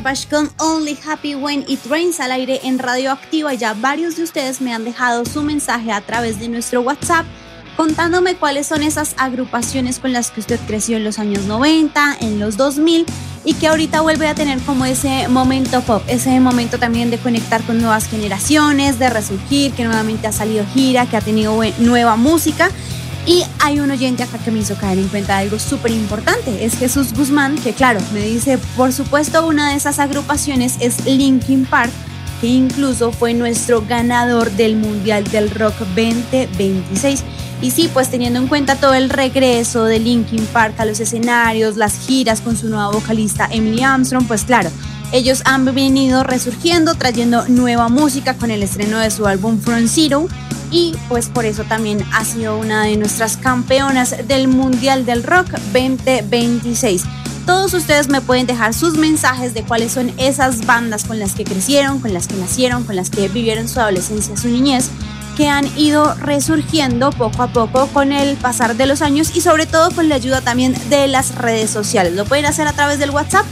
Pash con Only Happy When It Rains al aire en Radioactiva. Ya varios de ustedes me han dejado su mensaje a través de nuestro WhatsApp contándome cuáles son esas agrupaciones con las que usted creció en los años 90, en los 2000 y que ahorita vuelve a tener como ese momento pop, ese momento también de conectar con nuevas generaciones, de resurgir, que nuevamente ha salido gira, que ha tenido nueva música. Y hay un oyente acá que me hizo caer en cuenta de algo súper importante, es Jesús Guzmán, que claro, me dice, por supuesto una de esas agrupaciones es Linkin Park, que incluso fue nuestro ganador del Mundial del Rock 2026. Y sí, pues teniendo en cuenta todo el regreso de Linkin Park a los escenarios, las giras con su nueva vocalista Emily Armstrong, pues claro, ellos han venido resurgiendo, trayendo nueva música con el estreno de su álbum From Zero. Y pues por eso también ha sido una de nuestras campeonas del Mundial del Rock 2026. Todos ustedes me pueden dejar sus mensajes de cuáles son esas bandas con las que crecieron, con las que nacieron, con las que vivieron su adolescencia, su niñez, que han ido resurgiendo poco a poco con el pasar de los años y sobre todo con la ayuda también de las redes sociales. Lo pueden hacer a través del WhatsApp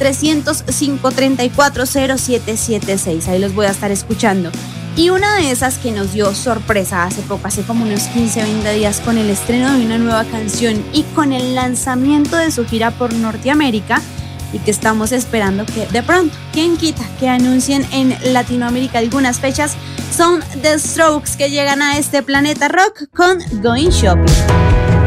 305-340776. Ahí los voy a estar escuchando. Y una de esas que nos dio sorpresa hace poco, hace como unos 15-20 días, con el estreno de una nueva canción y con el lanzamiento de su gira por Norteamérica, y que estamos esperando que de pronto, quien quita, que anuncien en Latinoamérica algunas fechas, son The Strokes, que llegan a este planeta rock con Going Shopping.